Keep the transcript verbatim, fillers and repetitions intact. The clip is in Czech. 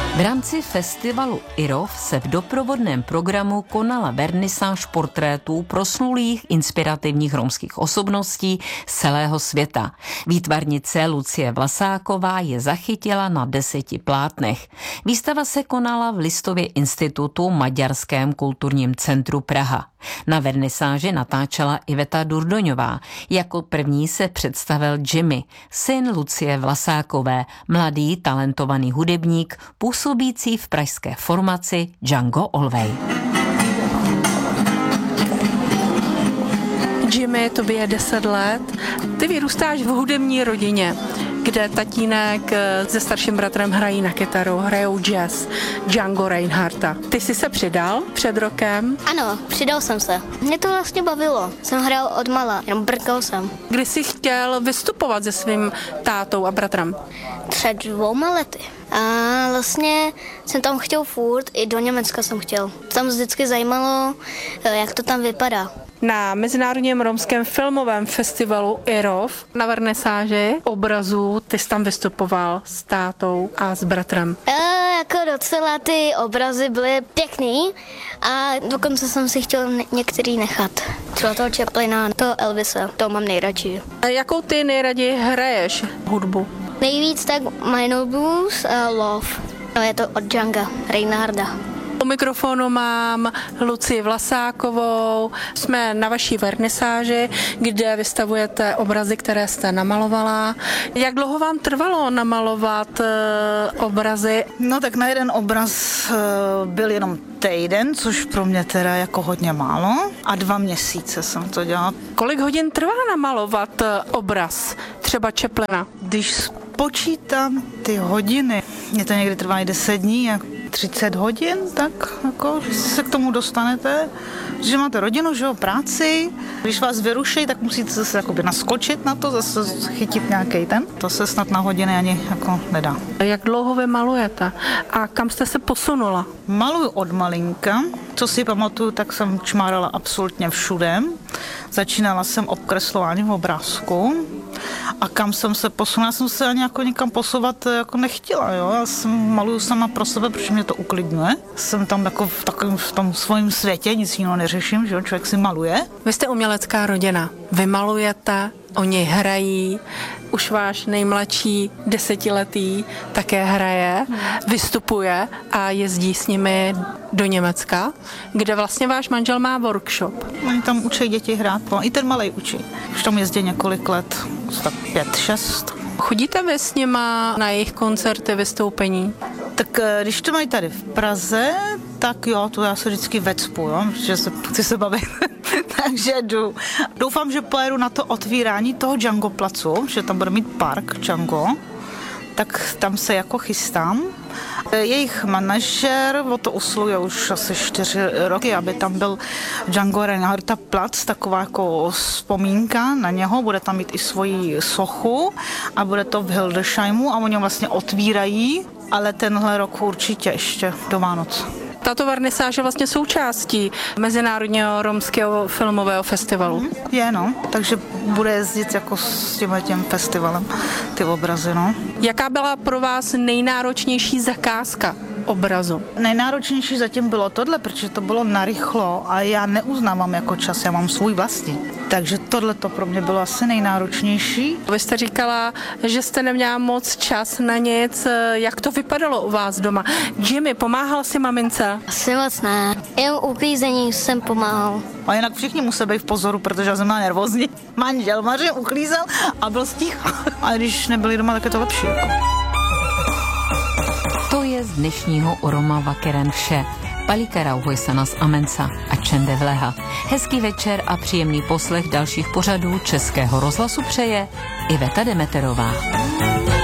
V rámci festivalu IROV se v doprovodném programu konala vernisáž portrétů proslulých inspirativních romských osobností z celého světa. Výtvarnice Lucie Vlasáková je zachytila na deseti plátnech. Výstava se konala v Listově institutu Maďarském kulturním centru Praha. Na vernisáži natáčela Iveta Durdoňová. Jako první se představil Jimmy, syn Lucie Vlasákové, mladý talentovaný hudebník, působící v pražské formaci Django Olvej. Jimmy, tobě je deset let. Ty vyrůstáš v hudební rodině, kde tatínek se starším bratrem hrají na kytaru, hrajou jazz, Django Reinhardta. Ty jsi se přidal před rokem? Ano, přidal jsem se. Mě to vlastně bavilo. Jsem hrál od mala, jenom brkal jsem. Kdy jsi chtěl vystupovat se svým tátou a bratrem? Před dvouma lety. A vlastně jsem tam chtěl furt, i do Německa jsem chtěl. Tam vždycky zajímalo, jak to tam vypadá. Na Mezinárodním romském filmovém festivalu IROV na vernisáži obrazů ty jsi tam vystupoval s tátou a s bratrem. E, jako docela ty obrazy byly pěkný a dokonce jsem si chtěl některý nechat. Třeba toho Chaplina, toho Elvise, to mám nejradši. A jakou ty nejraději hraješ hudbu? Nejvíc tak Minor Blues a Love. No, je to od Djanga Reinharda. U mikrofonu mám Lucii Vlasákovou. Jsme na vaší vernisáži, kde vystavujete obrazy, které jste namalovala. Jak dlouho vám trvalo namalovat uh, obrazy? No tak na jeden obraz uh, byl jenom týden, což pro mě teda jako hodně málo. A dva měsíce jsem to dělala. Kolik hodin trvá namalovat uh, obraz, třeba Chaplina? Když spočítám ty hodiny, mě to někdy trvá i deset dní, jak třicet hodin, tak jako, že se k tomu dostanete, že máte rodinu, že jo, práci, když vás vyruší, tak musíte zase jakoby naskočit na to, zase chytit nějaký ten, to se snad na hodiny ani jako nedá. Jak dlouho vy malujete a kam jste se posunula? Maluju od malinka, co si pamatuju, tak jsem čmárala absolutně všude. Začínala jsem obkreslováním obrázku a kam jsem se posunula, já jsem se ani jako někam posouvat jako nechtěla, jo. Já jsem maluju sama pro sebe, protože mě to uklidňuje. Jsem tam jako v takovém v tom svém světě, nic jiného neřeším, že jo, člověk si maluje. Vy jste umělecká rodina, vy malujete, oni hrají, už váš nejmladší desetiletý také hraje, vystupuje a jezdí s nimi do Německa, kde vlastně váš manžel má workshop. Oni tam učí děti hrát, i ten malej učí. Už tam jezdí několik let, tak pět, šest. Chodíte vy s nima na jejich koncerty, vystoupení? Tak když to mají tady v Praze, tak jo, to já se vždycky vecpu, jo, že se, chci se bavit, takže jdu. Doufám, že pojedu na to otvírání toho Django placu, že tam bude mít park Django, tak tam se jako chystám. Jejich manažer o to usiluje už asi čtyři roky, aby tam byl Django Reinhardta plac, taková jako vzpomínka na něho, bude tam mít i svoji sochu a bude to v Hildesheimu a oni vlastně otvírají, ale tenhle rok určitě ještě do Vánoc. Tato vernisáž je vlastně součástí Mezinárodního romského filmového festivalu. Je, no, takže bude jezdit jako s tím tím festivalem ty obrazy, no. Jaká byla pro vás nejnáročnější zakázka obrazu? Nejnáročnější zatím bylo tohle, protože to bylo narychlo a já neuznávám jako čas, já mám svůj vlastní. Takže tohle to pro mě bylo asi nejnáročnější. Vy jste říkala, že jste neměla moc čas na nic. Jak to vypadalo u vás doma? Jimmy, pomáhal si mamince? Asi moc ne. Jen uklízení jsem pomáhal. A jinak všichni museli být v pozoru, protože já jsem byla nervózní. Manžel Maře uklízel a byl sticha. A když nebyli doma, tak je to lepší. Jako. To je z dnešního Oroma Vakeren vše. Palika Rauhoisanas Amensa a Čende Vleha. Hezký večer a příjemný poslech dalších pořadů Českého rozhlasu přeje Iveta Demeterová.